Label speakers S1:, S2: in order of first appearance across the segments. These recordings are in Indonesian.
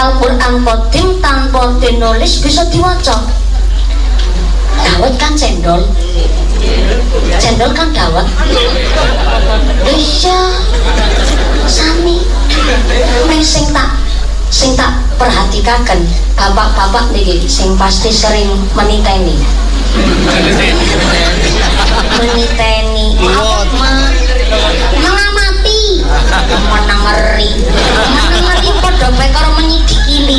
S1: Al-Qur'an Qadim tanpa dinulis bisa diwaca. Dawet kan cendol. Cendol kan dawet. Iya. Sami. Meng sing tak perhatikaken bapak-bapak niki sing pasti sering meniteni. Mengamati menengeri padha bae karo menyidikili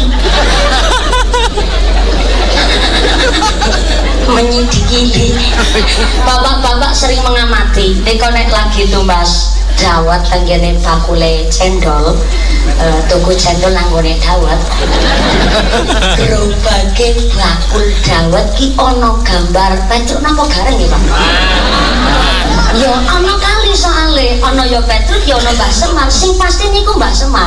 S1: bapak-bapak sering mengamati nek lagi tumbas dawet tenggene bakule cendol tuku cendol nang gone dawet gerobake bakul dawet ki ana gambar Petruk napa gareng ya Pak? Ya ana kali soale ana ya Petruk ya ana Mbah Semar sing pasti niku Mbah Semar.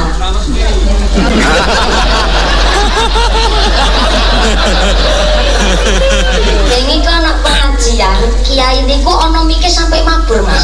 S1: Ini kan anak pengajian kiai niku ana mikir sampai mabur Mas.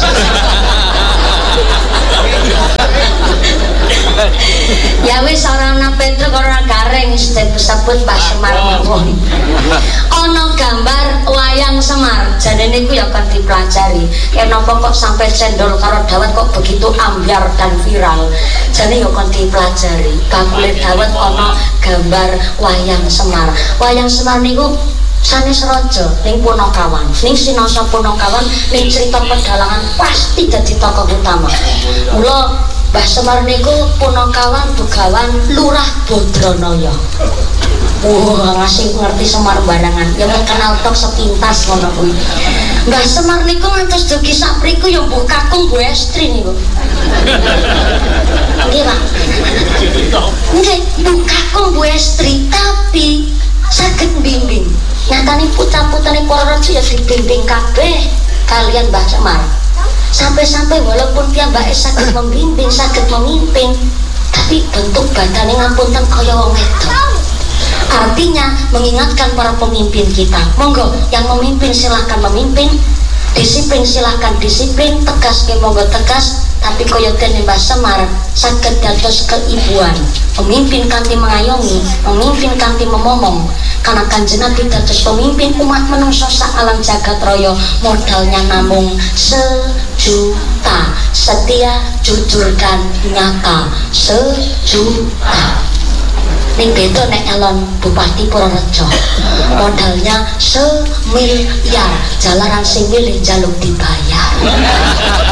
S1: Ya wis ora ana Petruk ora gareng disebut Mbah Semar mawon. Ana gambar wayang Semar. Jane niku ya kan dipelajari. Kenapa kok sampai cendol karo dawet kok begitu ambyar dan viral? Jane ya kan dipelajari. Bakule dawet ana gambar wayang Semar. Wayang Semar niku sanes raja ning Punakawan. Ning sinasa Punakawan ning cerita pedalangan pasti dadi tokoh utama. Mula Mbah Semar niku Punakawan Begawan Lurah Badranaya. Wah, ngasih ngerti Semar barangan. Ya mung kenal tok sepintas ngono kuwi. Mbah Semar niku ngantos dugi sapriku ya mbuh kakung Bu Estri niku. Nggih, Pak. Nggih, mbuh kakung Bu Estri tapi saged bimbing. Nyatane putra-putrane para raja ya dibimbing kabeh kalian Mbah Semar. Sampai-sampai walaupun piyambake saged membimbing, saged memimpin, tapi bentuk badane ngapunten kaya wong wedok. Artinya mengingatkan para pemimpin kita, monggo yang memimpin silahkan memimpin, disiplin silahkan disiplin, tegas ke monggo tegas, tapi kaya dene Mbah Semar saged dados keibuan, pemimpin kanthi mengayomi, pemimpin kanthi memomong. Karena Kanjeng Nabi dados pemimpin umat menungso sak alam jagat raya modalnya namung 1 juta, setia, jujur dan nyata 1 juta. Ning beda nek elon Bupati Purworejo modalnya 1 miliar, jalaran sing milih jaluk dibayar.